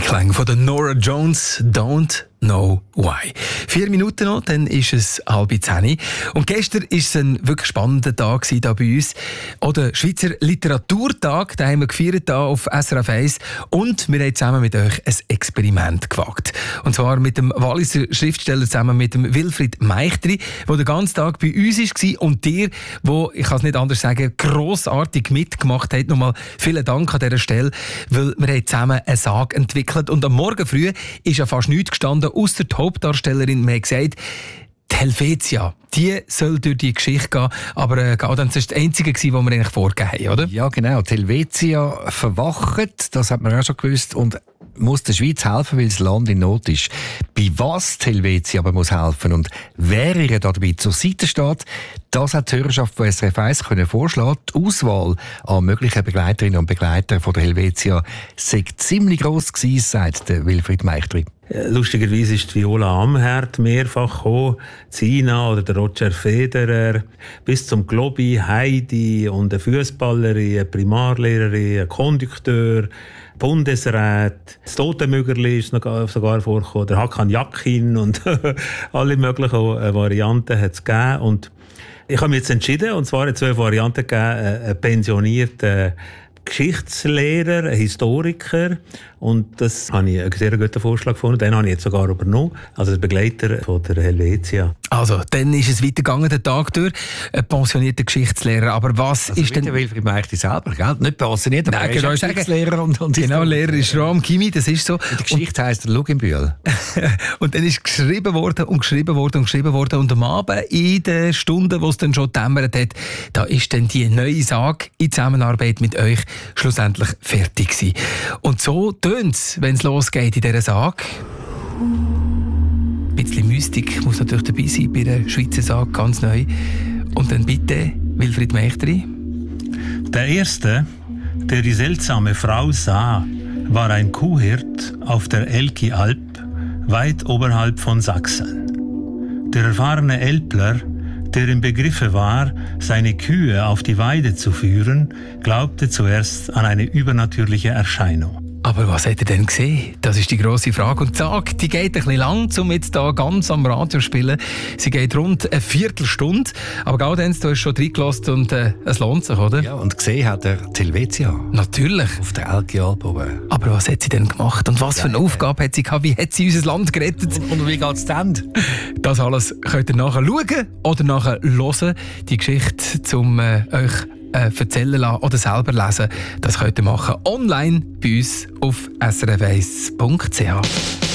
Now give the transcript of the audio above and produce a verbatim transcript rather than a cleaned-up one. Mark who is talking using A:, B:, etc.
A: Klang von der Norah Jones, Don't Know Why. Vier Minuten noch, dann ist es halb zehn. Und gestern war es ein wirklich spannender Tag hier bei uns. Auch der Schweizer Literaturtag, den haben wir gefeiert hier auf S R F eins. Und wir haben zusammen mit euch ein Experiment gewagt. Und zwar mit dem Walliser Schriftsteller zusammen mit dem Wilfried Meichtri, der den ganzen Tag bei uns war. Und dir, der, ich kann es nicht anders sagen, grossartig mitgemacht hat. Nochmal vielen Dank an dieser Stelle, weil wir haben zusammen eine Sage entwickelt. Und am Morgen früh ist ja fast nichts gestanden, ausser die Hauptdarstellerin. Wir haben gesagt, die Helvetia, die soll durch die Geschichte gehen, aber äh, das war das Einzige, was wir eigentlich vorgegeben haben, oder?
B: Ja, genau. Die Helvetia verwacht, das hat man auch schon gewusst, und muss der Schweiz helfen, weil das Land in Not ist. Bei was die Helvetia aber muss helfen und wer ihr dabei zur Seite steht, das hat die Hörerschaft von S R F eins können vorschlagen. Die Auswahl an möglichen Begleiterinnen und Begleitern von der Helvetia sei ziemlich gross gewesen, sagt der Wilfried Meichtri.
C: Lustigerweise ist Viola Amherd mehrfach gekommen, Zina oder der Roger Federer, bis zum Globi, Heidi und eine Fußballerin, eine Primarlehrerin, ein Kondukteur, Bundesrat, das Totenmüggerli ist noch sogar vorgekommen, der Hakan Yakin und alle möglichen Varianten hat es gegeben. Und ich habe mich jetzt entschieden, und zwar hat es zwei Varianten gegeben, einen pensionierten Geschichtslehrer, ein Historiker, und das habe ich einen sehr guten Vorschlag gefunden. Den habe ich jetzt sogar übernommen, also der Begleiter von der Helvetia.
A: Also, dann ist es weitergegangen, der Tag durch, ein pensionierter Geschichtslehrer. Aber was
B: also
A: ist denn...
B: Der Wilfried Meichtri selber, gell? Nicht pensioniert, aber
A: Nein,
B: er ist Geschichtslehrer und, und
A: genau, Lehrer ist Ram Kimi, das ist so.
B: In der Geschichte heisst er Luginbühl.
A: Und dann ist geschrieben worden und geschrieben worden und geschrieben worden, und am Abend, in den Stunden, wo es dann schon dämmert hat, da ist dann die neue Sage in Zusammenarbeit mit euch schlussendlich fertig gewesen. Und so tönt es, wenn es losgeht in dieser Sage. Ein bisschen Mystik muss natürlich dabei sein bei der Schweizer Sage, ganz neu. Und dann bitte, Wilfried Meichtri.
C: Der Erste, der die seltsame Frau sah, war ein Kuhhirt auf der Elki-Alp, weit oberhalb von Sachsen. Der erfahrene Elbler, der im Begriffe war, seine Kühe auf die Weide zu führen, glaubte zuerst an eine übernatürliche Erscheinung.
A: Aber was hat er denn gesehen? Das ist die grosse Frage. Und die Sage, die geht ein bisschen lang, um jetzt hier ganz am Radio zu spielen. Sie geht rund eine Viertelstunde. Aber Gaudenz, du hast schon reingelassen und äh, es lohnt sich, oder?
B: Ja, und gesehen hat er die Helvetia.
A: Natürlich.
B: Auf der Elki-Alp oben.
A: Aber was hat sie denn gemacht? Und was ja, für eine Aufgabe hat sie gehabt? Wie hat sie unser Land gerettet?
B: Und, und wie geht es dann?
A: Das alles könnt ihr nachher schauen oder nachher hören. Die Geschichte, um äh, euch Äh, erzählen lassen oder selber lesen, das könnt ihr machen online bei uns auf s r f eins punkt c h.